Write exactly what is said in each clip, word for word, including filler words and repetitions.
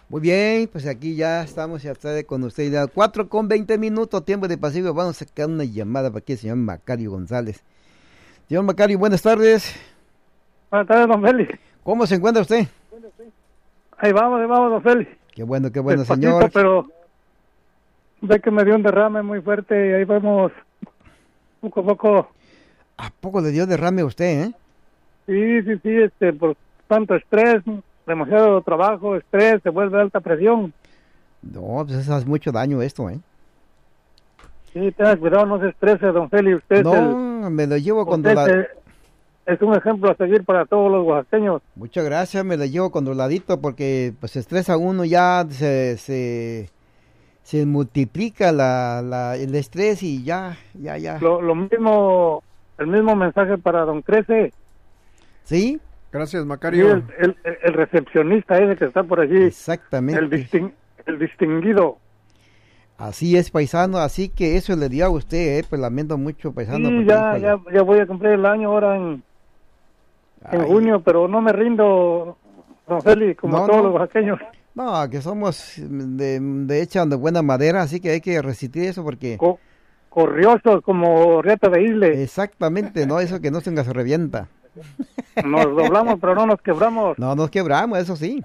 Muy bien, pues aquí ya estamos ya está con usted. Ya cuatro con veinte minutos, tiempo de pasivo. Vamos a sacar una llamada para aquí el señor Macario González. Señor Macario, buenas tardes. Buenas tardes, don Félix. ¿Cómo se encuentra usted? Ahí vamos, ahí vamos, don Félix. Qué bueno, qué bueno, Despacito, señor. pero ve que me dio un derrame muy fuerte y ahí vamos poco a poco. ¿A poco le dio derrame a usted, eh? Sí, sí, sí, este, por tanto estrés, demasiado trabajo, estrés, se vuelve alta presión. No, pues eso hace mucho daño esto, ¿eh? Sí, tenga cuidado, no se estrese, don Félix. Usted no, es el, me lo llevo cuando usted la... es, es un ejemplo a seguir para todos los oaxaqueños. Muchas gracias, me lo llevo controladito porque pues se estresa uno, ya se, se, se multiplica la, la, el estrés y ya, ya, ya. Lo, lo mismo, el mismo mensaje para don Crece. ¿Sí? Gracias, Sí, Macario. el, el, el recepcionista ese que está por allí. Exactamente. El, distin, el distinguido. Así es, paisano, así que eso le dio a usted, eh, pues lamento mucho, paisano. Sí, ya, ya, ya voy a cumplir el año ahora en, en junio, pero no me rindo, don Félix, como no, todos no. los oaxaqueños. No, que somos de, de hecha de buena madera, así que hay que resistir eso porque... Co corriosos como riata de isle. Exactamente, no, eso que no se se revienta. Nos doblamos, pero no nos quebramos. No nos quebramos, eso sí.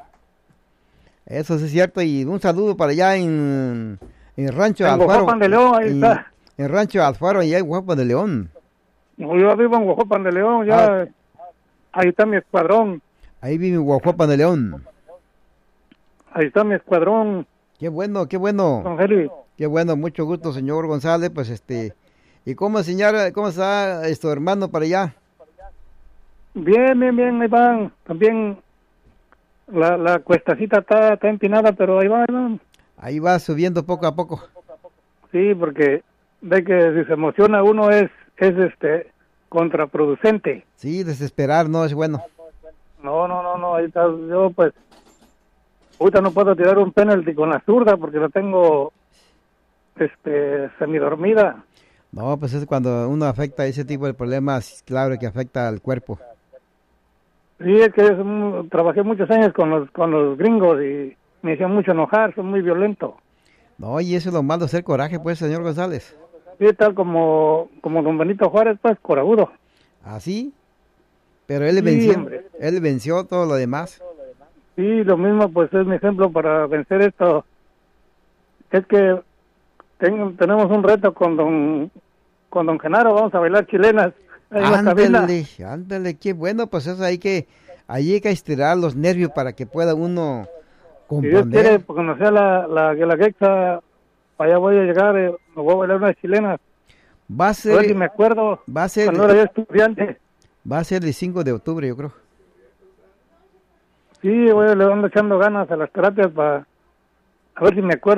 Eso sí es cierto, y un saludo para allá en... En Rancho En Alfaro. Huajuapan de León, ahí en, está. En Rancho Alfaro, allá en Huajuapan de León. Yo vivo en Huajuapan de León, ya. Ah. Ahí está mi escuadrón. Ahí vive en Huajuapan de León. Ahí está mi escuadrón. Qué bueno, qué bueno. Don Félix. Qué bueno, mucho gusto, señor González. Pues este. ¿Y cómo, señora, cómo está esto, hermano, para allá? Bien, bien, bien, ahí van. También la, la cuestacita está, está empinada, pero ahí va, ahí va. Ahí va subiendo poco a poco. Sí, porque ve que si se emociona uno es es este contraproducente. Sí, desesperar no es bueno. No, no, no, no, ahí está, yo pues ahorita no puedo tirar un penalti con la zurda porque la tengo este semidormida. No, pues es cuando uno afecta ese tipo de problemas, claro que afecta al cuerpo. Sí, es que es, trabajé muchos años con los con los gringos y me hacían mucho enojar, son muy violentos. No, y eso es lo malo, hacer coraje, pues, señor González. Sí, tal como como don Benito Juárez, pues, corajudo. ¿Ah, sí? Pero él sí, venció, hombre. él venció todo lo demás. Sí, lo mismo, pues, es mi ejemplo para vencer esto. Es que tengo, tenemos un reto con don con don Genaro, vamos a bailar chilenas. Ándale, ándale, qué bueno, pues eso hay que, ahí hay que estirar los nervios para que pueda uno componer. Si Dios quiere conocer la, la Guelaguetza, allá voy a llegar, eh, me voy a bailar unas chilenas. Va a ser, a ver si me acuerdo, va a ser, cuando era yo estudiante. Va a ser el cinco de octubre, yo creo. Sí, voy a le ando echando ganas a las terapias para a ver si me acuerdo.